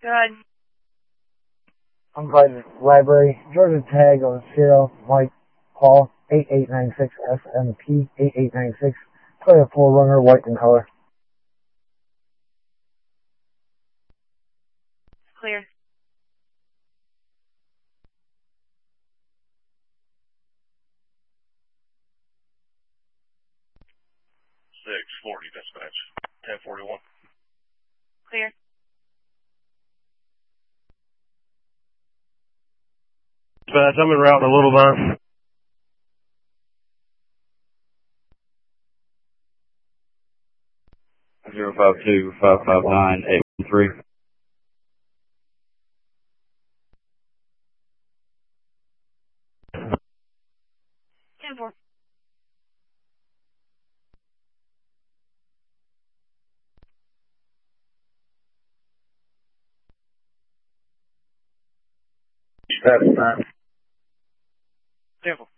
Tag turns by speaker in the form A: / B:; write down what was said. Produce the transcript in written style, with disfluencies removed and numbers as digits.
A: Good.
B: I'm by library. Georgia tag on Sierra Mike Paul 8896 SMP 8896. Toyota 4Runner, white in color.
A: Clear.
C: Dispatch. 1041.
A: Clear.
D: Dispatch, I'm en route in a little bit. 052-559-813.
A: Ten four.
D: That's fine.
A: Careful.